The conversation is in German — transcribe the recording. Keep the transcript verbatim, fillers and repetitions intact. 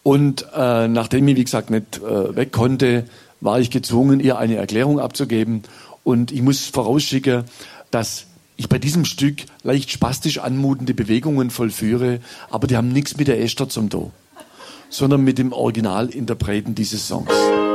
Und äh, nachdem ich, wie gesagt, nicht äh, weg konnte, war ich gezwungen, ihr eine Erklärung abzugeben. Und ich muss vorausschicken, dass ich bei diesem Stück leicht spastisch anmutende Bewegungen vollführe, aber die haben nichts mit der Esther zum tun, sondern mit dem Originalinterpreten dieses Songs.